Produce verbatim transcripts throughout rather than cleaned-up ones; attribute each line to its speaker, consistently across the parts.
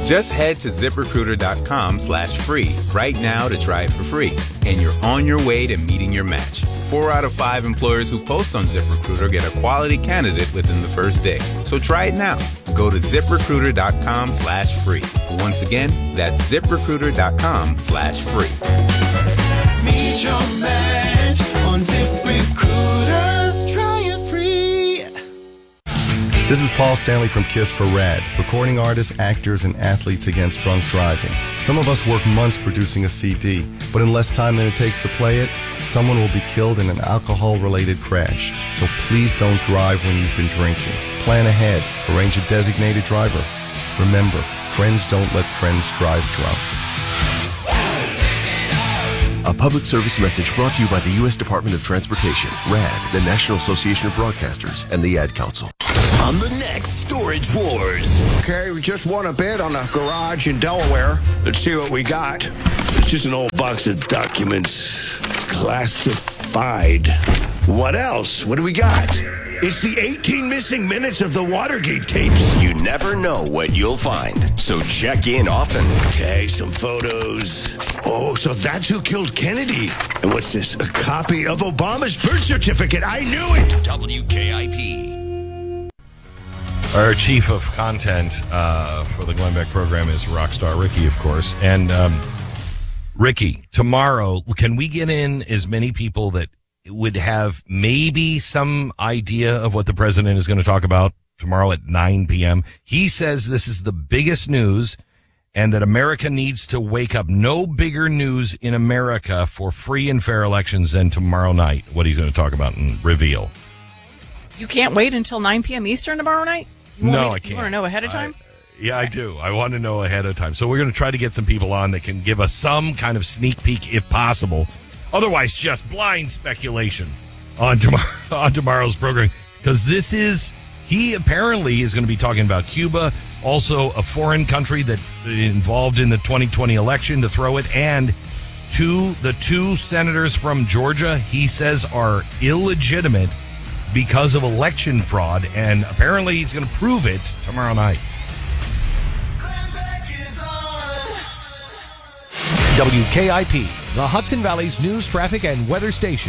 Speaker 1: Just head to ZipRecruiter.com slash free right now to try it for free. And you're on your way to meeting your match. Four out of five employers who post on ZipRecruiter get a quality candidate within the first day. So try it now. Go to ZipRecruiter.com slash free. Once again, that's ZipRecruiter.com slash free.
Speaker 2: Meet your match on ZipRecruiter. Try it free.
Speaker 3: This is Paul Stanley from KISS for RAD, recording artists, actors, and athletes against drunk driving. Some of us work months producing a C D, but in less time than it takes to play it, someone will be killed in an alcohol-related crash. So please don't drive when you've been drinking. Plan ahead. Arrange a designated driver. Remember, friends don't let friends drive drunk.
Speaker 4: A public service message brought to you by the U S Department of Transportation, RAD, the National Association of Broadcasters, and the Ad Council.
Speaker 5: On the next Storage Wars.
Speaker 6: Okay, we just won a bid on a garage in Delaware. Let's see what we got. It's just an old box of documents. Classified. What else? What do we got? It's the eighteen missing minutes of the Watergate tapes.
Speaker 5: You never know what you'll find, so check in often.
Speaker 6: Okay, some photos. Oh, so that's who killed Kennedy. And what's this? A copy of Obama's birth certificate. I knew it.
Speaker 5: W K I P.
Speaker 7: Our chief of content uh, for the Glenn Beck program is Rockstar Ricky, of course. And um, Ricky, tomorrow, can we get in as many people that would have maybe some idea of what the president is going to talk about tomorrow at nine p.m.? He says this is the biggest news and that America needs to wake up. No bigger news in America for free and fair elections than tomorrow night, what he's going to talk about and reveal.
Speaker 8: You can't wait until nine p.m. Eastern tomorrow night? You
Speaker 7: No,
Speaker 8: me,
Speaker 7: I can't.
Speaker 8: You want to know ahead of time?
Speaker 7: I, yeah, I do. I want to know ahead of time. So we're going to try to get some people on that can give us some kind of sneak peek if possible. Otherwise, just blind speculation on tomorrow on tomorrow's program. Because this is, he apparently is going to be talking about Cuba, also a foreign country that involved in the twenty twenty election to throw it, and two, the two senators from Georgia he says are illegitimate because of election fraud, and apparently he's going to prove it tomorrow night.
Speaker 9: W K I P, the Hudson Valley's news, traffic, and weather station.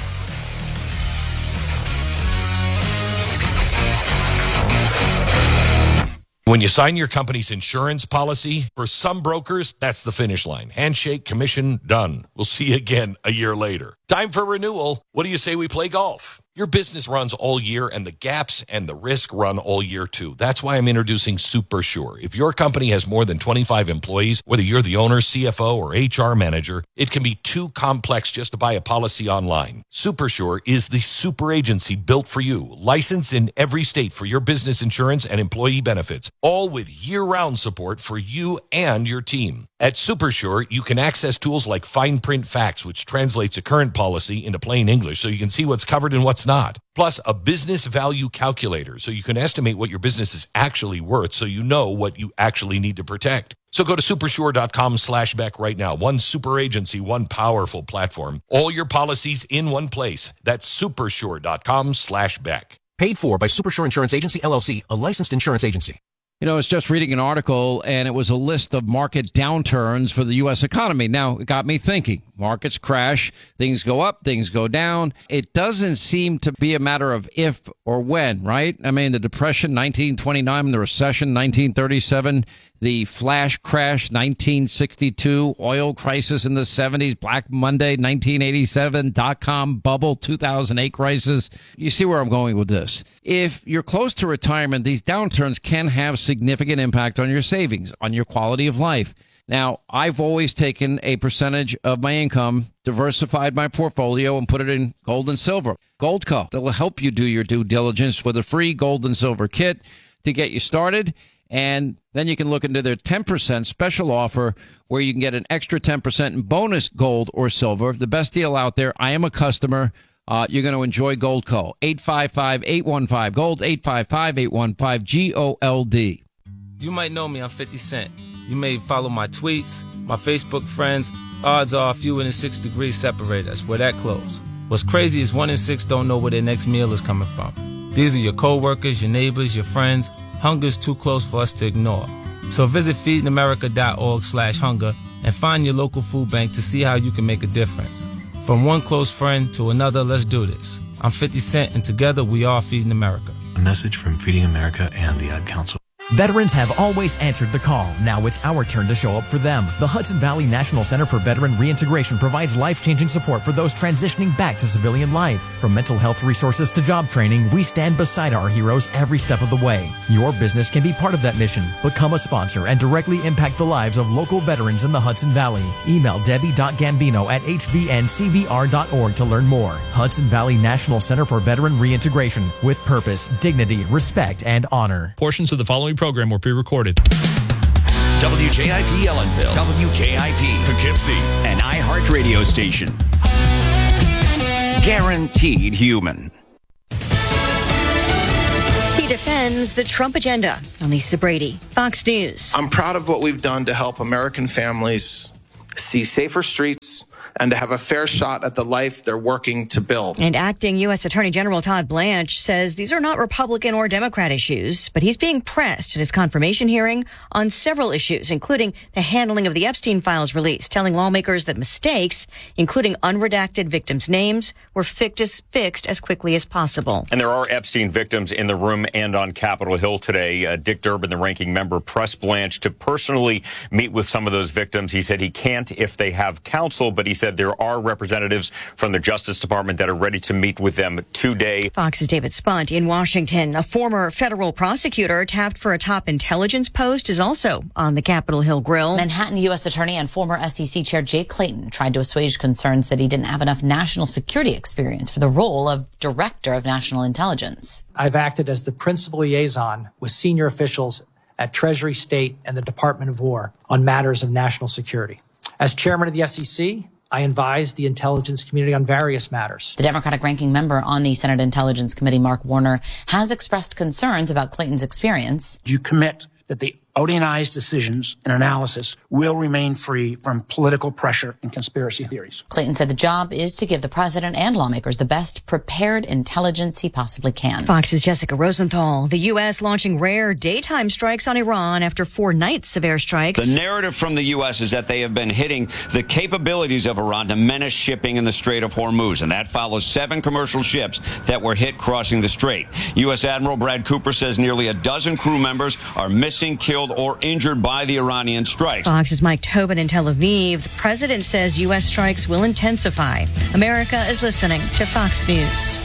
Speaker 7: When you sign your company's insurance policy, for some brokers, that's the finish line. Handshake, commission, done. We'll see you again a year later. Time for renewal. What do you say we play golf? Your business runs all year, and the gaps and the risk run all year, too. That's why I'm introducing Super Sure. If your company has more than twenty-five employees, whether you're the owner, C F O, or H R manager, it can be too complex just to buy a policy online. Super Sure is the super agency built for you, licensed in every state for your business insurance and employee benefits, all with year-round support for you and your team. At Super Sure, you can access tools like Fine Print Facts, which translates a current policy into plain English so you can see what's covered and what's not. Plus, a business value calculator so you can estimate what your business is actually worth so you know what you actually need to protect. So go to supersure.com slash Beck right now. One super agency, one powerful platform. All your policies in one place. That's supersure.com slash Beck.
Speaker 9: Paid for by Supersure Insurance Agency, L L C, a licensed insurance agency.
Speaker 10: You know, I was just reading an article, and it was a list of market downturns for the U S economy. Now, it got me thinking. Markets crash, things go up, things go down. It doesn't seem to be a matter of if or when, right? I mean, the Depression, nineteen twenty-nine, the recession, nineteen thirty-seven, the flash crash, nineteen sixty-two, oil crisis in the seventies, Black Monday, nineteen eighty-seven, dot-com bubble, two thousand eight crisis. You see where I'm going with this. If you're close to retirement, these downturns can have significant impact on your savings, on your quality of life. Now, I've always taken a percentage of my income, diversified my portfolio, and put it in gold and silver. Goldco, that will help you do your due diligence with a free gold and silver kit to get you started. And then you can look into their ten percent special offer where you can get an extra ten percent in bonus gold or silver. The best deal out there. I am a customer. Uh, you're going to enjoy Goldco. eight five five, eight one five, GOLD, eight five five, eight one five, G O L D.
Speaker 11: You might know me, I'm fifty Cent. You may follow my tweets, my Facebook friends. Odds are a few in the six degrees separate us. We're that close. What's crazy is one in six don't know where their next meal is coming from. These are your coworkers, your neighbors, your friends. Hunger's too close for us to ignore. So visit feedingamerica.org slash hunger and find your local food bank to see how you can make a difference. From one close friend to another, let's do this. I'm fifty Cent, and together we are Feeding America.
Speaker 12: A message from Feeding America and the Ad Council.
Speaker 13: Veterans have always answered the call. Now it's our turn to show up for them. The Hudson Valley National Center for Veteran Reintegration provides life-changing support for those transitioning back to civilian life. From mental health resources to job training, we stand beside our heroes every step of the way. Your business can be part of that mission. Become a sponsor and directly impact the lives of local veterans in the Hudson Valley. Email debbie dot gambino at h v n c v r dot org to learn more. Hudson Valley National Center for Veteran Reintegration, with purpose, dignity, respect, and honor.
Speaker 14: Portions of the following program were pre-recorded.
Speaker 5: W J I P Ellenville, W K I P Poughkeepsie, an iHeartRadio station. Guaranteed human.
Speaker 15: He defends the Trump agenda. Lisa Brady, Fox News.
Speaker 16: I'm proud of what we've done to help American families see safer streets and to have a fair shot at the life they're working to build.
Speaker 15: And acting U S Attorney General Todd Blanche says these are not Republican or Democrat issues, but he's being pressed at his confirmation hearing on several issues, including the handling of the Epstein files release, telling lawmakers that mistakes, including unredacted victims' names, were fixed, fixed as quickly as possible.
Speaker 17: And there are Epstein victims in the room and on Capitol Hill today. Uh, Dick Durbin, the ranking member, pressed Blanche to personally meet with some of those victims. He said he can't if they have counsel, but he said there are representatives from the Justice Department that are ready to meet with them today.
Speaker 15: Fox's David Spunt in Washington. A former federal prosecutor tapped for a top intelligence post is also on the Capitol Hill grill.
Speaker 18: Manhattan U S Attorney and former S E C Chair Jay Clayton tried to assuage concerns that he didn't have enough national security experience for the role of Director of National Intelligence.
Speaker 19: I've acted as the principal liaison with senior officials at Treasury, State, and the Department of War on matters of national security. As chairman of the S E C, I advised the intelligence community on various matters.
Speaker 18: The Democratic ranking member on the Senate Intelligence Committee, Mark Warner, has expressed concerns about Clayton's experience.
Speaker 20: You commit that the Odinized decisions and analysis will remain free from political pressure and conspiracy theories.
Speaker 18: Clayton said the job is to give the president and lawmakers the best prepared intelligence he possibly can.
Speaker 15: Fox's Jessica Rosenthal. The U S launching rare daytime strikes on Iran after four nights of airstrikes.
Speaker 21: The narrative from the U S is that they have been hitting the capabilities of Iran to menace shipping in the Strait of Hormuz, and that follows seven commercial ships that were hit crossing the strait. U S Admiral Brad Cooper says nearly a dozen crew members are missing, killed, or injured by the Iranian strikes.
Speaker 15: Fox's Mike Tobin in Tel Aviv. The president says U S strikes will intensify. America is listening to Fox News.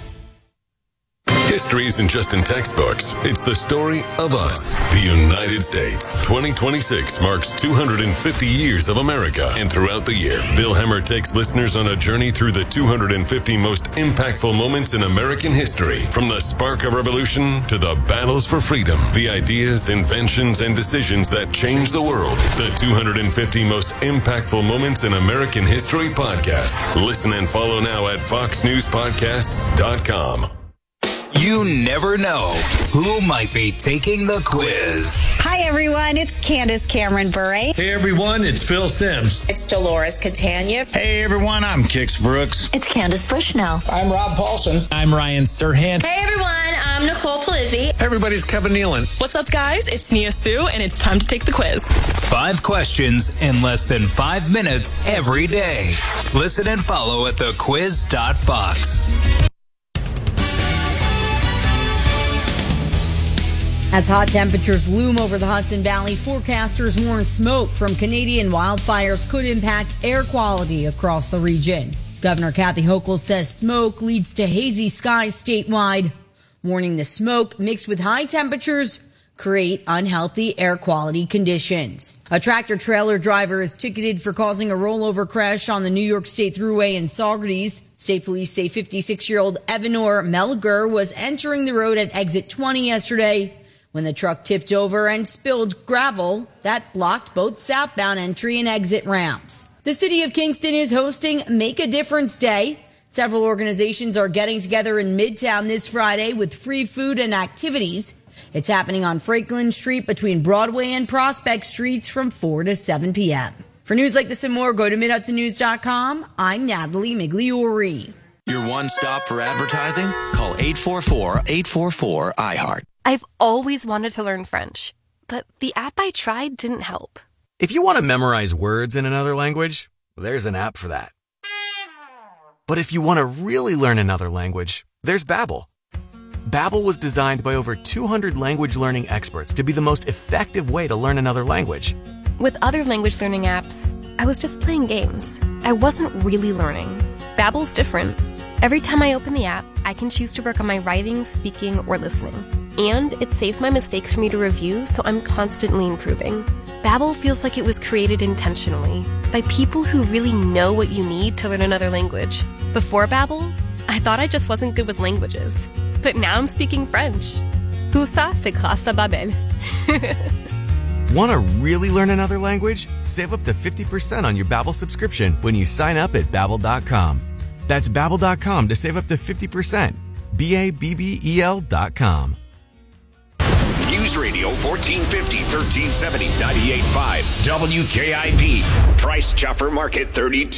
Speaker 22: History isn't just in textbooks. It's the story of us, the United States. twenty twenty-six marks two hundred fifty years of America. And throughout the year, Bill Hemmer takes listeners on a journey through the two hundred fifty most impactful moments in American history. From the spark of revolution to the battles for freedom, the ideas, inventions, and decisions that changed the world. The two hundred fifty most impactful moments in American history podcast. Listen and follow now at fox news podcasts dot com.
Speaker 23: You never know who might be taking the quiz.
Speaker 24: Hi, everyone. It's Candace Cameron Bure.
Speaker 25: Hey, everyone. It's Phil Sims.
Speaker 24: It's Dolores Catania.
Speaker 25: Hey, everyone. I'm Kix Brooks.
Speaker 24: It's Candace Bushnell.
Speaker 25: I'm Rob Paulson.
Speaker 26: I'm Ryan Serhant.
Speaker 27: Hey, everyone. I'm Nicole Palizzi.
Speaker 25: Everybody's Kevin Nealon.
Speaker 28: What's up, guys? It's Nia Sue, and it's time to take the quiz.
Speaker 23: Five questions in less than five minutes every day. Listen and follow at the quiz dot fox.
Speaker 29: As hot temperatures loom over the Hudson Valley, forecasters warn smoke from Canadian wildfires could impact air quality across the region. Governor Kathy Hochul says smoke leads to hazy skies statewide, warning the smoke mixed with high temperatures create unhealthy air quality conditions. A tractor trailer driver is ticketed for causing a rollover crash on the New York State Thruway in Saugerties. State police say fifty-six-year-old Evanor Melger was entering the road at exit twenty yesterday when the truck tipped over and spilled gravel that blocked both southbound entry and exit ramps. The city of Kingston is hosting Make a Difference Day. Several organizations are getting together in Midtown this Friday with free food and activities. It's happening on Franklin Street between Broadway and Prospect Streets from four to seven p.m. For news like this and more, go to mid hudson news dot com. I'm Natalie Migliori.
Speaker 30: Your one stop for advertising? Call eight four four, eight four four, I heart.
Speaker 31: I've always wanted to learn French,
Speaker 1: but the app I tried didn't help.
Speaker 2: If you want to memorize words in another language, there's an app for that. But if you want to really learn another language, there's Babbel. Babbel was designed by over two hundred language learning experts to be the most effective way to learn another language.
Speaker 1: With other language learning apps, I was just playing games. I wasn't really learning. Babbel's different. Every time I open the app, I can choose to work on my writing, speaking, or listening. And it saves my mistakes for me to review, so I'm constantly improving. Babbel feels like it was created intentionally by people who really know what you need to learn another language. Before Babbel, I thought I just wasn't good with languages. But now I'm speaking French. Tout ça, c'est grâce à Babbel.
Speaker 2: Want to really learn another language? Save up to fifty percent on your Babbel subscription when you sign up at babbel dot com. That's babbel dot com to save up to fifty percent. B A B B E L dot com.
Speaker 5: News Radio fourteen fifty, thirteen seventy, ninety-eight point five W K I P. Price Chopper Market thirty-two.